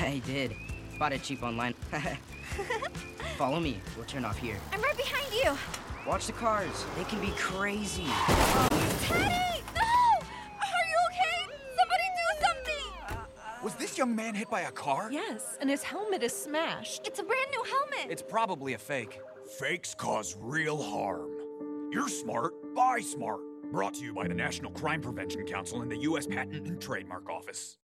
He did. Bought it cheap online. Follow me. We'll turn off here. I'm right behind you. Watch the cars. They can be crazy. Teddy! No! Are you okay? Somebody do something! Was this young man hit by a car? Yes, and his helmet is smashed. It's a brand new helmet. It's probably a fake. Fakes cause real harm. You're smart, buy smart. Brought to you by the National Crime Prevention Council and the U.S. Patent and Trademark Office.